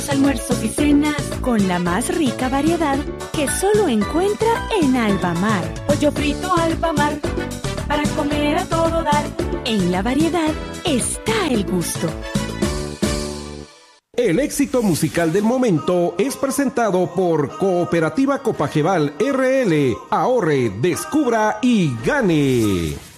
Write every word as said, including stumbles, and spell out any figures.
Almuerzos y cenas con la más rica variedad que solo encuentra en Albamar. Pollo frito Albamar, para comer a todo dar. En la variedad está el gusto. El éxito musical del momento es presentado por Cooperativa Copajeval R L. Ahorre, descubra y gane.